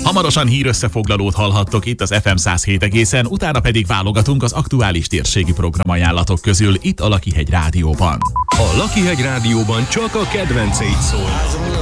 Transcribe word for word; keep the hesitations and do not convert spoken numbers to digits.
Hamarosan hírösszefoglalót hallhattok itt az ef em száz hét egészen, utána pedig válogatunk az aktuális térségi programajánlatok közül itt a Lakihegy Rádióban. A Lakihegy Rádióban csak a kedvenceid szólnak.